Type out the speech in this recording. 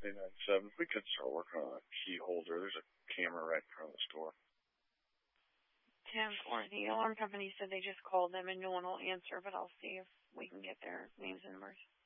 897. We could start working on a key holder. There's a camera right in front of the store. Tim, or the alarm company said they just called them and no one will answer, but I'll see if we can get their names and numbers.